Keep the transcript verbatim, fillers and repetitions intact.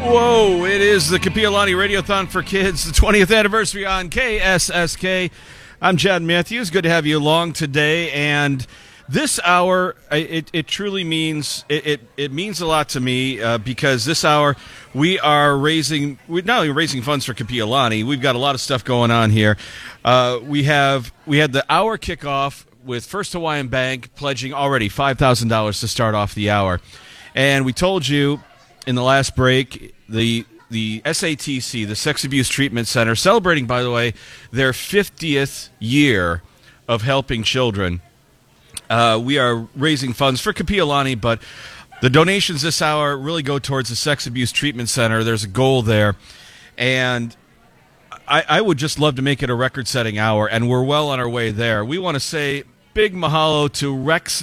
Whoa, it is the Kapi'olani Radiothon for Kids, the twentieth anniversary on K S S K. I'm Chad Matthews. Good to have you along today. And this hour, it, it truly means it, it, it means a lot to me uh, because this hour we are raising, we're not only raising funds for Kapi'olani, we've got a lot of stuff going on here. Uh, we have we had the hour kickoff with First Hawaiian Bank pledging already five thousand dollars to start off the hour. And we told you in the last break, the the S A T C, the Sex Abuse Treatment Center, celebrating, by the way, their fiftieth year of helping children. Uh, we are raising funds for Kapi'olani, but the donations this hour really go towards the Sex Abuse Treatment Center. There's a goal there. And I, I would just love to make it a record-setting hour, and we're well on our way there. We want to say big mahalo to Rex